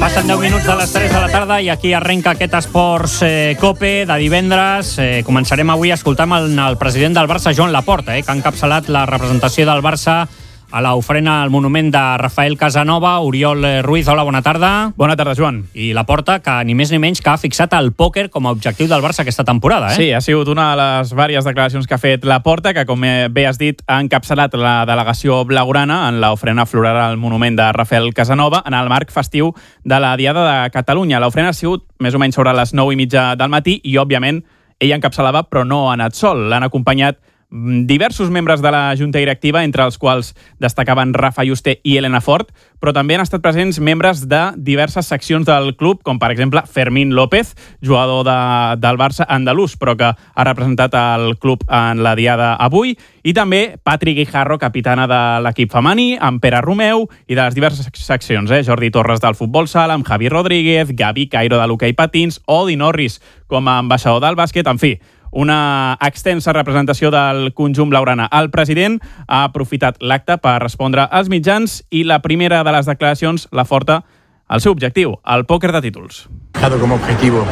Passen 10 minuts de les 3 de la tarda i aquí arrenca aquest Esports COPE de divendres. Començarem avui escoltant el president del Barça, Joan Laporta, que ha encapçalat la representació del Barça a l'ofrena al monument de Rafael Casanova. Oriol Ruiz, hola, bona tarda. Bona tarda, Joan. I Laporta, que ni més ni menys que ha fixat el pòquer com a objectiu del Barça aquesta temporada. Sí, ha sigut una de les diverses declaracions que ha fet Laporta, que, com bé has dit, ha encapçalat la delegació blaugrana en l'ofrena floral al monument de Rafael Casanova en el marc festiu de la Diada de Catalunya. L'ofrena ha sigut més o menys sobre les 9:30 del matí i, òbviament, ell encapçalava, però no ha anat sol. L'han acompanyat diversos membres de la Junta Directiva, entre els quals destacaven Rafa Yuste i Elena Fort, però també han estat presents membres de diverses seccions del club, com per exemple Fermín López, jugador del Barça andalús, però que ha representat el club en la Diada avui, i també Patri Guijarro, capitana de l'equip femení, amb Pere Romeu, i de les diverses seccions, Jordi Torres del futbol sala, amb Javi Rodríguez, Gavi Cairo de l'hoquei patins, o Di Norris com a ambaixador del bàsquet, en fi, una extensa representació del conjunt blaugrana. El president ha aprofitat l'acte per respondre als mitjans i la primera de les declaracions la forta al seu objectiu, el pòquer de títols. Como objetivo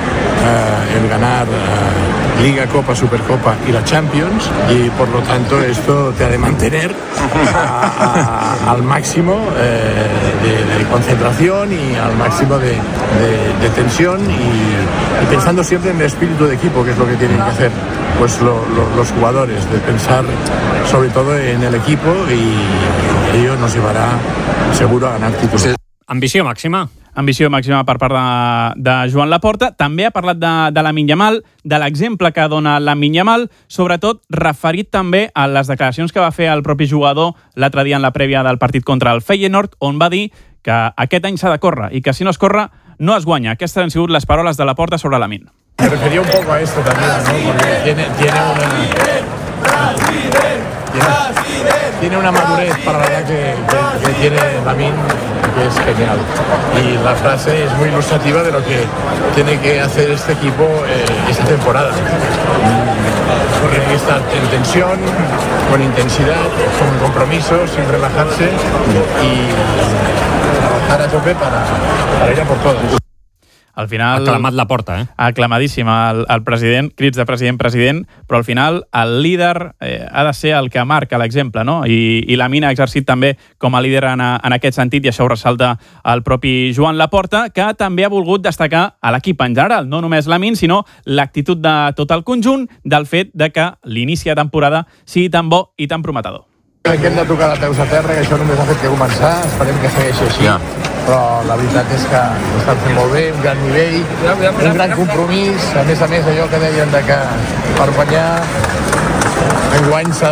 el ganar Liga, Copa, Supercopa y la Champions, y por lo tanto esto te ha de mantener al máximo de concentración y al máximo de tensión y pensando siempre en el espíritu de equipo, que es lo que tienen que hacer pues los jugadores, de pensar sobre todo en el equipo, y ello nos llevará seguro a ganar títulos. Ambició màxima. Ambició màxima per part de Joan Laporta. També ha parlat de Lamine Yamal, de l'exemple que dona Lamine Yamal, sobretot referit també a les declaracions que va fer el propi jugador l'altre dia en la prèvia del partit contra el Feyenoord, on va dir que aquest any s'ha de córrer i que si no es corre no es guanya. Aquestes han sigut les paraules de Laporta sobre Lamine. Me refería un poco a esto también, ¿no? Porque tiene una madurez para la edad que tiene Lamine, que es genial. Y la frase es muy ilustrativa de lo que tiene que hacer este equipo esta temporada. Tiene que estar en tensión, con intensidad, con compromiso, sin relajarse y trabajar a tope para ir a por todas. Al final, aclamat Laporta, aclamadíssim el president, crits de president, però al final el líder ha de ser el que marca l'exemple, no? I Lamine ha exercit també com a líder en aquest sentit, i això ho ressalta el propi Joan Laporta, que també ha volgut destacar a l'equip en general, no només Lamine, sinó l'actitud de tot el conjunt, del fet de que l'inici de temporada sigui tan bo i tan prometedor. Crec que hem de tocar de peus a terra, que això només ha fet que començar, esperem que segueixi així. Però la veritat és que ho estan fent molt bé, un gran nivell, un gran compromís, a més allò que deien de que per guanyar enguany s'ha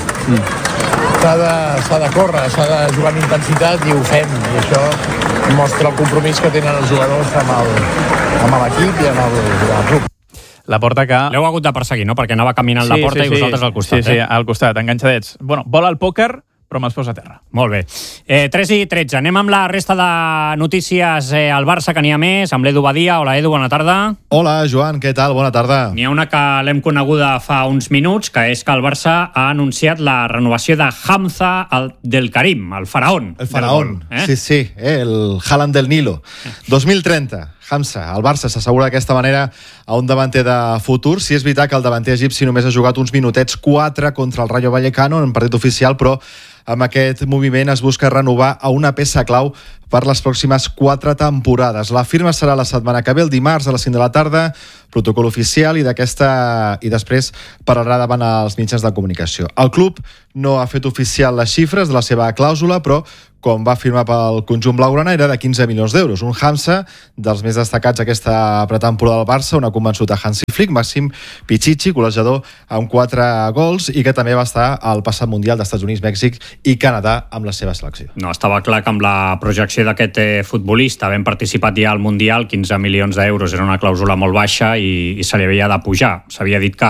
de córrer, s'ha de jugar amb intensitat, i ho fem, i això mostra el compromís que tenen els jugadors amb l'equip i amb el club. Laporta que... L'heu hagut de perseguir, no? Perquè anava caminant la porta i vosaltres al costat. Sí, al costat, enganxadets. Bueno, vol el pòquer, però amb els peus a terra. Molt bé. 3:13. Anem amb la resta de notícies al Barça, que n'hi ha més, amb l'Edu Badia. Hola, Edu, bona tarda. Hola, Joan, què tal? Bona tarda. N'hi ha una que l'hem coneguda fa uns minuts, que és que el Barça ha anunciat la renovació de Hamza del Karim, el faraón. El faraón, sí, el Haaland del Nilo. 2030. Hamza, el Barça s'assegura d'aquesta manera a un davanter de futur. Si és veritat que el davanter egipci només ha jugat uns minutets, 4 contra el Rayo Vallecano en partit oficial, però amb aquest moviment es busca renovar a una peça clau per les pròximes 4 temporades. La firma serà la setmana que ve, el dimarts a les 5 de la tarda, protocol oficial, i després parlarà davant els mitjans de comunicació. El club no ha fet oficial les xifres de la seva clàusula, però com va firmar pel conjunt blaugrana, era de 15 milions d'euros. Un Hamza dels més destacats aquesta pretemporada del Barça, on ha convençut a Hansi Flick, Maxim Pichichi, golejador amb 4 gols, i que també va estar al passat Mundial d'Estats Units, Mèxic i Canadà amb la seva selecció. No, estava clar que amb la projecció d'aquest futbolista, havent participat ja al Mundial, 15 milions d'euros era una clàusula molt baixa i se li havia de pujar. S'havia dit que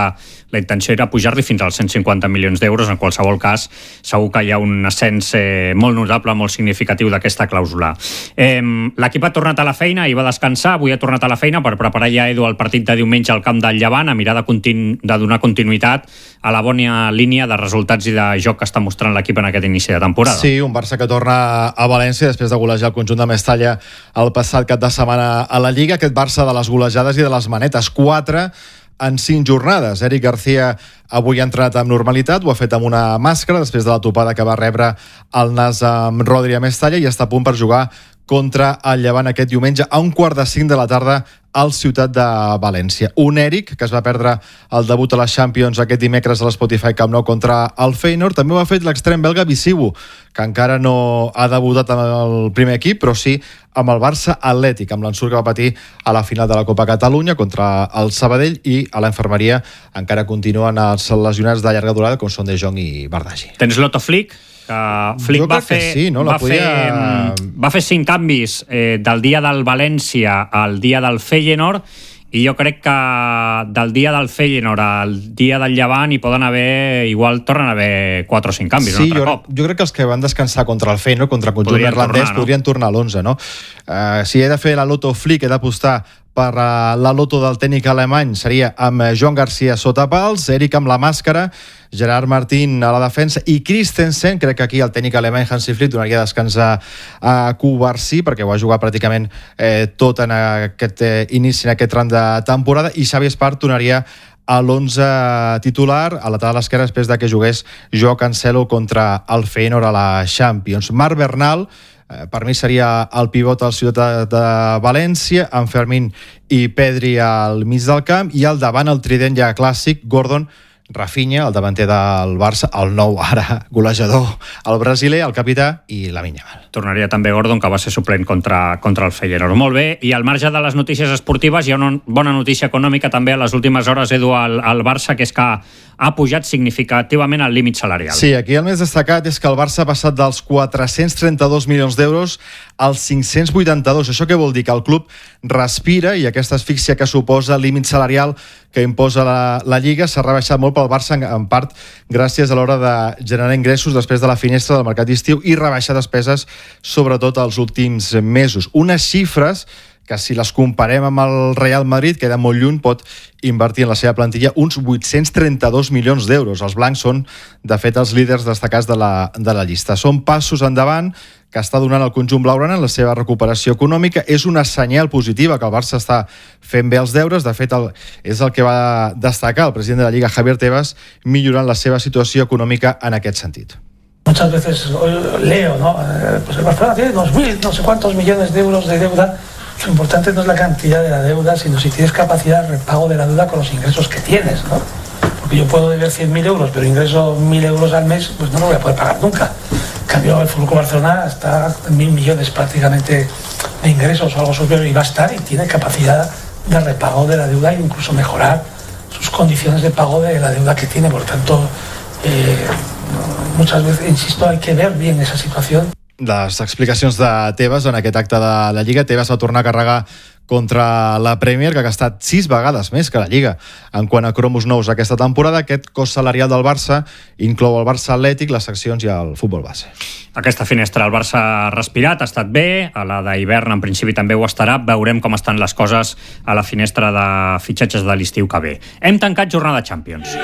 la intenció era pujar-li fins als 150 milions d'euros. En qualsevol cas, segur que hi ha un ascens molt notable, molt significatiu d'aquesta clàusula. L'equip ha tornat a la feina i va descansar. Avui ha tornat a la feina per preparar ja, Edu, el partit de diumenge al camp del Llevant, a mirar de donar continuïtat a la bona línia de resultats i de joc que està mostrant l'equip en aquest inici de temporada. Sí, un Barça que torna a València després de golejar el conjunt de Mestalla el passat cap de setmana a la Lliga. Aquest Barça de les golejades i de les manetes, 4 en 5 jornades. Eric García avui ha entrat amb normalitat, ho ha fet amb una màscara després de la topada que va rebre al nas amb Rodri a Mestalla i està a punt per jugar contra el Llevant aquest diumenge a 4:45 de la tarda al Ciutat de València. Un Eric, que es va perdre el debut a les Champions aquest dimecres a l'Spotify Camp Nou contra el Feyenoord. També ho ha fet l'extrem belga Bissibu, que encara no ha debutat amb el primer equip, però sí amb el Barça Atlètic, amb l'ensurt que va patir a la final de la Copa Catalunya contra el Sabadell, i a la infermeria encara continuen els lesionats de llarga durada, com són De Jong i Bardagi. Tens l'Otto Flick, que Flick va fer 5 canvis del dia del València al dia del Feyenoord, i jo crec que del dia del Feyenoord al dia del Llevant hi poden haver, igual tornen a haver 4 o 5 canvis un altre cop. Jo crec que els que van descansar contra el Feyenoord, contra el conjunt irlandès, podrien tornar a l'11, no? Si he de fer la Lotto Flick, he d'apostar per la loto del tècnic alemany, seria amb Joan Garcia sota pals, Eric amb la màscara, Gerard Martín a la defensa i Christensen. Crec que aquí el tècnic alemany Hansi Flick donaria descans a Cubarsí, perquè ho ha jugat pràcticament tot en aquest inici, en aquest tram de temporada, i Xavi Espart donaria a l'11 titular a lateral esquerra després de que jugués Joao Cancelo contra el Feyenoord a la Champions. Marc Bernal per mi seria el pivot al Ciutat de València, amb Fermín i Pedri al mig del camp, i al davant el trident ja clàssic, Gordon, Rafinha, el davanter del Barça, el nou ara golejador, el brasiler, el capità, i Lamine Yamal. Tornaria també Gordon, que va ser suplent contra el Feyenoord. Molt bé, i al marge de les notícies esportives hi ha una bona notícia econòmica també a les últimes hores, Edu, al Barça, que és que ha pujat significativament el límit salarial. Sí, aquí el més destacat és que el Barça ha passat dels 432 milions d'euros als 582. Això què vol dir? Que el club respira, i aquesta asfíxia que suposa el límit salarial que imposa la Lliga s'ha rebaixat molt pel Barça, en part gràcies a l'hora de generar ingressos després de la finestra del mercat d'estiu i rebaixar despeses, sobretot els últims mesos. Unes xifres que, si les comparem amb el Real Madrid, queda molt lluny, pot invertir en la seva plantilla uns 832 milions d'euros. Els blancs són, de fet, els líders destacats de la llista. Són passos endavant que està donant el conjunt blaugrana en la seva recuperació econòmica. És una senyal positiva que el Barça està fent bé els deures. De fet, és el que va destacar el president de la Lliga, Javier Tebas, millorant la seva situació econòmica en aquest sentit. Muchas veces leo, ¿no? Pues el Barcelona tiene 2.000, no sé cuántos millones de euros de deuda. Lo importante no es la cantidad de la deuda, sino si tienes capacidad de repago de la deuda con los ingresos que tienes, ¿no? Porque yo puedo deber 100.000 euros, pero ingreso 1.000 euros al mes, pues no lo voy a poder pagar nunca. En cambio, el Fútbol Club Barcelona está en 1.000 millones prácticamente de ingresos o algo superior, y va a estar, y tiene capacidad de repago de la deuda e incluso mejorar sus condiciones de pago de la deuda que tiene. Por tanto, muchas veces, insisto, hay que ver bien esa situación. Les explicacions de Tebas en aquest acte de la Lliga. Tebas va tornar a carregar contra la Premier, que ha gastat 6 vegades més que la Lliga en quant a cromos nous aquesta temporada. Aquest cost salarial del Barça inclou el Barça Atlètic, les seccions i el futbol base. Aquesta finestra el Barça ha respirat, ha estat bé, a la d'hivern en principi també ho estarà. Veurem com estan les coses a la finestra de fitxatges de l'estiu que ve. Hem tancat jornada Champions.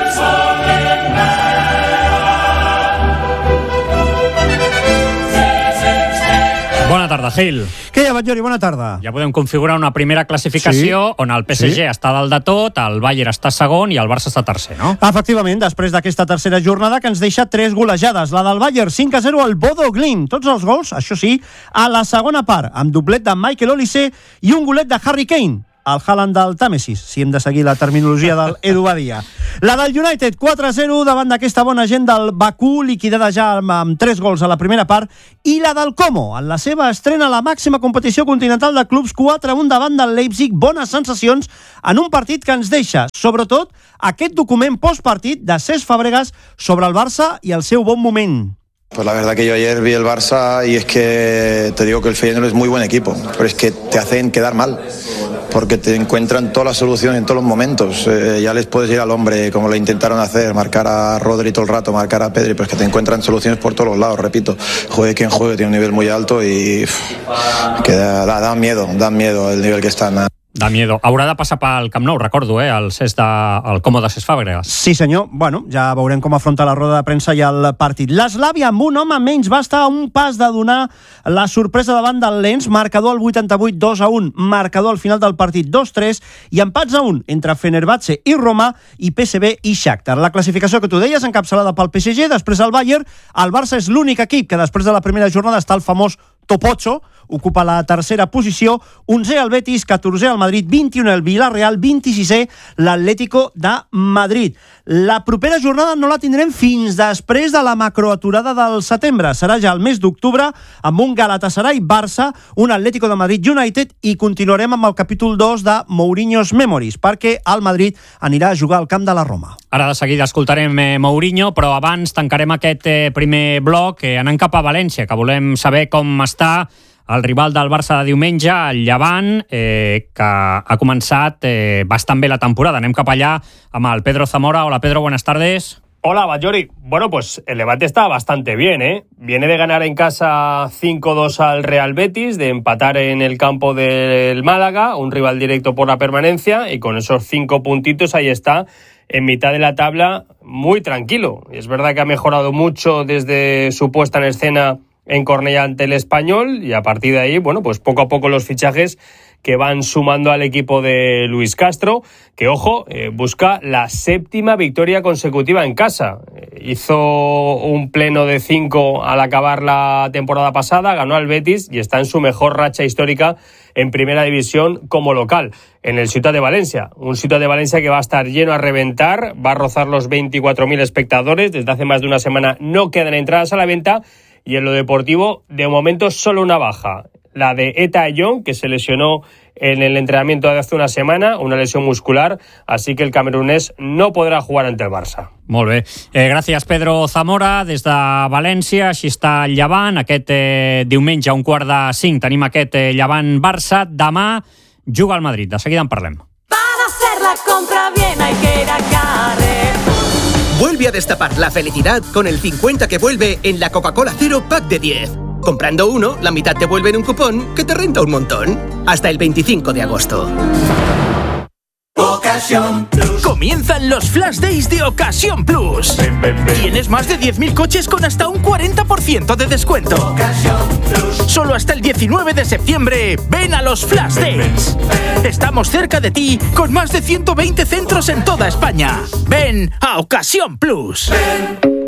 Bona tarda, Gil. Què hi ha, Batllori? Bona tarda. Ja podem configurar una primera classificació on el PSG està dalt de tot, el Bayern està segon i el Barça està tercer, no? Efectivament, després d'aquesta tercera jornada que ens deixa 3 golejades. La del Bayern, 5-0 al Bodo Glimt. Tots els gols, això sí, a la segona part, amb doblet de Michael Olise i un golet de Harry Kane, el Haaland del Tàmesis, si hem de seguir la terminologia del Edu Badia. La del United, 4-0 davant d'aquesta bona gent del Bakú, liquidada ja amb 3 gols a la primera part, i la del Como, en la seva estrena a la màxima competició continental de clubs, 4-1 davant del Leipzig. Bones sensacions en un partit que ens deixa, sobretot, aquest document postpartit de Cesc Fàbregas sobre el Barça i el seu bon moment. Pues la verdad que yo ayer vi el Barça y es que te digo que el Feyenoord es muy buen equipo, pero es que te hacen quedar mal. porque te encuentran todas las soluciones en todos los momentos. Ya les puedes ir al hombre, como lo intentaron hacer, marcar a Rodri todo el rato, marcar a Pedri, pues que te encuentran soluciones por todos los lados, repito. Juegue quien juegue, tiene un nivel muy alto y que da miedo el nivel que están. Da miedo. Haurà de passar pel Camp Nou, recordo, el còmode Cesc Fàbregas. Sí, senyor. Bueno, ja veurem com afronta la roda de premsa i el partit. L'Eslàvia, amb un home menys, va estar a un pas de donar la sorpresa davant del Lens, marcador al 88, 2-1, marcador al final del partit 2-3 i empats a 1 entre Fenerbahçe i Roma i PSV i Shakhtar. La classificació que tu deies, encapçalada pel PSG, després el Bayern. El Barça és l'únic equip que després de la primera jornada està al famós top 8, ocupa la tercera posició, 11è el Betis, 14è el Madrid, 21è el Villarreal, 26è l'Atlético de Madrid. La propera jornada no la tindrem fins després de la macroaturada del setembre. Serà ja el mes d'octubre amb un Galatasaray-Barça, un Atlético de Madrid United i continuarem amb el capítol 2 de Mourinho's Memories, perquè el Madrid anirà a jugar al camp de la Roma. Ara de seguida escoltarem Mourinho, però abans tancarem aquest primer bloc anant cap a València, que volem saber com està el rival del Barça de diumenge, el Llevant, que ha començat bastant bé la temporada. Anem cap allà amb el Pedro Zamora. Hola, Pedro, buenas tardes. Hola, Batllori. Bueno, pues el Levante está bastante bien, ¿eh? Viene de ganar en casa 5-2 al Real Betis, de empatar en el campo del Málaga, un rival directo por la permanencia, y con esos 5 puntitos ahí está, en mitad de la tabla, muy tranquilo. Es verdad que ha mejorado mucho desde su puesta en escena en Cornellà ante el Español, y a partir de ahí, bueno, pues poco a poco los fichajes que van sumando al equipo de Luis Castro, que, ojo, busca la 7ª victoria consecutiva en casa. Hizo un pleno de 5 al acabar la temporada pasada, ganó al Betis y está en su mejor racha histórica en primera división como local, en el Ciutat de Valencia. Un Ciutat de Valencia que va a estar lleno a reventar, va a rozar los 24.000 espectadores. Desde hace más de una semana no quedan entradas a la venta. Y en lo deportivo, de momento, solo una baja. La de Eta Young, que se lesionó en el entrenamiento de hace una semana, una lesión muscular, así que el camerunés no podrà jugar ante el Barça. Molt bé. Gràcies, Pedro Zamora, des de València. Així està el Llevant. Aquest diumenge, a 4:45, tenim aquest Llevant-Barça. Demà juga al Madrid. De seguida en parlem. Para hacer la compra bien hay que ir a Carrefour. Vuelve a destapar la felicidad con el 50 que vuelve en la Coca-Cola Cero Pack de 10. Comprando uno, la mitad te vuelve en un cupón que te renta un montón. Hasta el 25 de agosto. Ocasión Plus. Comienzan los Flash Days de Ocasión Plus. Tienes más de 10.000 coches con hasta un 40% de descuento. Ocasión Plus. Solo hasta el 19 de septiembre, ven a los Flash Days. Estamos cerca de ti con más de 120 centros en toda España. Ven a Ocasión Plus.